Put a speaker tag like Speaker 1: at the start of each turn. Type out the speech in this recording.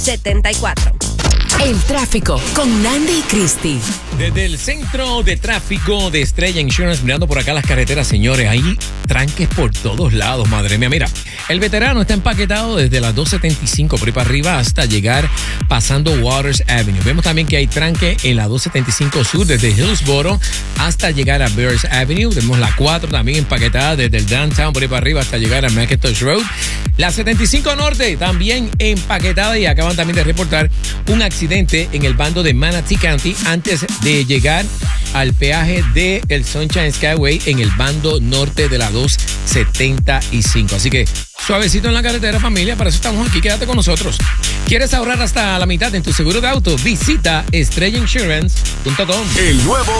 Speaker 1: 74.
Speaker 2: El tráfico con Nandi y Christy.
Speaker 3: Desde el centro de tráfico de Estrella Insurance, mirando por acá las carreteras, señores, hay tranques por todos lados, madre mía. Mira, el veterano está empaquetado desde las 275 por ahí para arriba hasta llegar pasando Waters Avenue. Vemos también que hay tranque en la 275 sur desde Hillsboro hasta llegar a Bears Avenue. Vemos la 4 también empaquetada desde el downtown por ahí para arriba hasta llegar a McIntosh Road. La 75 norte también empaquetada y acaban también de reportar un accidente en el bando de Manatee County antes de llegar al peaje de el Sunshine Skyway en el bando norte de la 275. Así que suavecito en la carretera, familia, para eso estamos aquí, quédate con nosotros. ¿Quieres ahorrar hasta la mitad en tu seguro de auto? Visita estrellainsurance.com.
Speaker 4: El nuevo